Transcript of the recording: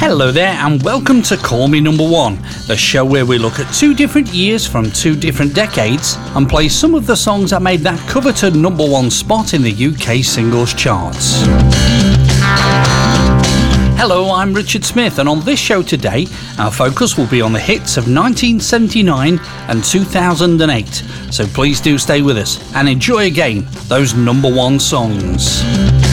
Hello there and welcome to Call Me Number One, the show where we look at two different years from two different decades and play some of the songs that made that coveted number one spot in the UK singles charts. Hello, I'm Richard Smith, and on this show today, our focus will be on the hits of 1979 and 2008. So please do stay with us and enjoy again those number one songs.